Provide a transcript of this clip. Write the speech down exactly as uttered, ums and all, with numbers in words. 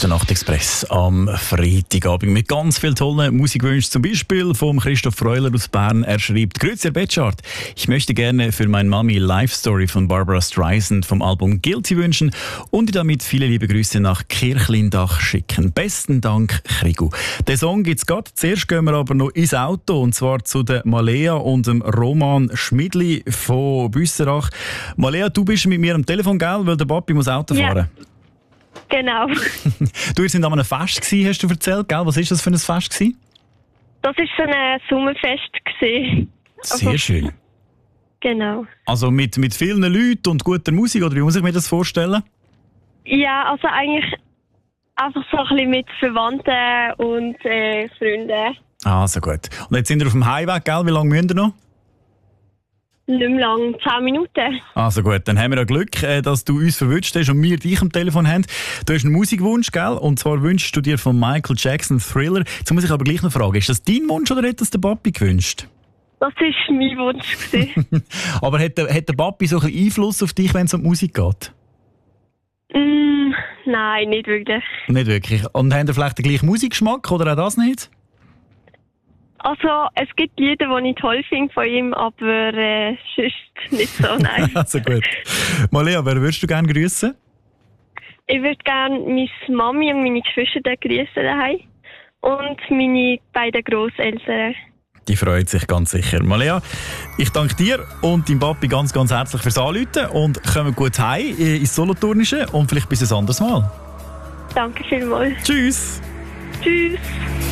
ist der Nachtexpress am Freitagabend mit ganz vielen tollen Musikwünschen. Zum Beispiel vom Christoph Freuler aus Bern. Er schreibt: Grüezi, Herr Betschart. Ich möchte gerne für meine Mami Life Story von Barbara Streisand vom Album Guilty wünschen und ihr damit viele liebe Grüße nach Kirchlindach schicken. Besten Dank, Krigu. Den Song gibt's gerade. Zuerst gehen wir aber noch ins Auto, und zwar zu der Malea und dem Roman Schmidli von Büsserach. Malea, du bist mit mir am Telefon, gell? Weil der Papi muss Auto fahren. Ja. Genau. Du, ihr seid an einem Fest gewesen, hast du erzählt, gell? Was war das für ein Fest gewesen? Das war so ein Sommerfest gewesen. Sehr Also, schön. Genau. Also mit, mit vielen Leuten und guter Musik, oder wie muss ich mir das vorstellen? Ja, also eigentlich einfach so ein bisschen mit Verwandten und äh, Freunden. Ah, so gut. Und jetzt sind wir auf dem Heimweg, gell? Wie lange müsst ihr noch? Nicht mehr lang, zehn Minuten. Also gut, dann haben wir ja Glück, äh, dass du uns verwünscht hast und wir dich am Telefon haben. Du hast einen Musikwunsch, gell? Und zwar wünschst du dir von Michael Jackson Thriller. Jetzt muss ich aber gleich noch fragen, ist das dein Wunsch oder hat das der Papi gewünscht? Das war mein Wunsch gewesen. Aber hat der, hat der Papi so ein bisschen Einfluss auf dich, wenn es um die Musik geht? mm, nein, nicht wirklich. Nicht wirklich. Und haben ihr vielleicht den gleichen Musikgeschmack oder auch das nicht? Also, es gibt Lieder, die ich toll finde von ihm, aber äh, sonst nicht so, nein. Also gut. Malea, wer würdest du gerne grüßen? Ich würde gerne meine Mami und meine Geschwister grüßen daheim und meine beiden Grosseltern. Die freut sich ganz sicher. Malea, ich danke dir und deinem Papi ganz, ganz herzlich fürs Anrufen und kommen gut heim ins Solothurnische und vielleicht bis ein anderes Mal. Danke vielmals. Tschüss. Tschüss.